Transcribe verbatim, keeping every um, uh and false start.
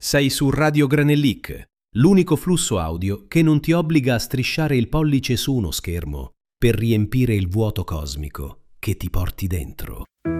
Sei su Radio Granellic, l'unico flusso audio che non ti obbliga a strisciare il pollice su uno schermo per riempire il vuoto cosmico che ti porti dentro.